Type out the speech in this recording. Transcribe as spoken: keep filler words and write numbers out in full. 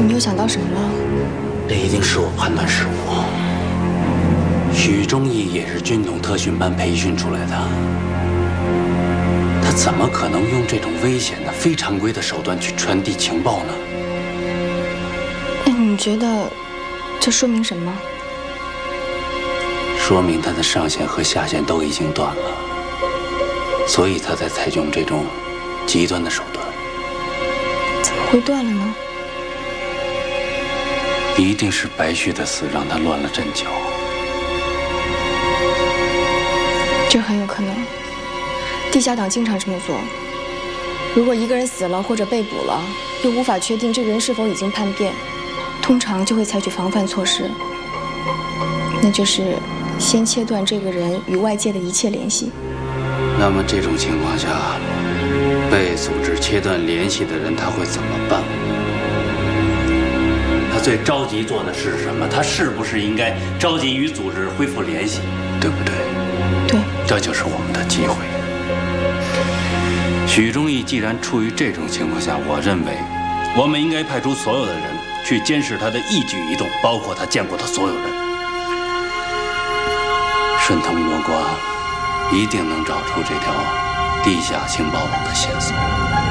你又想到什么了？ 这一定是我判断失误。许忠义也是军统特训班培训出来的，他怎么可能用这种危险的、非常规的手段去传递情报呢？ 那你觉得这说明什么？ 说明他的上线和下线都已经断了，所以他才采用这种极端的手段。 怎么会断了呢？ 一定是白旭的死让他乱了阵脚。 这很有可能。地下党经常这么做。如果一个人死了或者被捕了，又无法确定这个人是否已经叛变，通常就会采取防范措施，那就是先切断这个人与外界的一切联系。 那么这种情况下，被组织切断联系的人他会怎么办？他最着急做的是什么？他是不是应该着急与组织恢复联系，对不对？ 对， 这就是我们的机会。许忠义既然处于这种情况下，我认为我们应该派出所有的人去监视他的一举一动，包括他见过的所有人。顺藤摸瓜，一定能找出这条地下情报网的线索。